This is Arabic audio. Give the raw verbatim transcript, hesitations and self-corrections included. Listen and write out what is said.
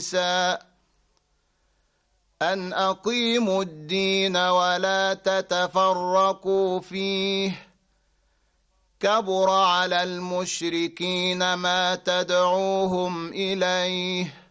أن أقيموا الدين ولا تتفرقوا فيه كبر على المشركين ما تدعوهم إليه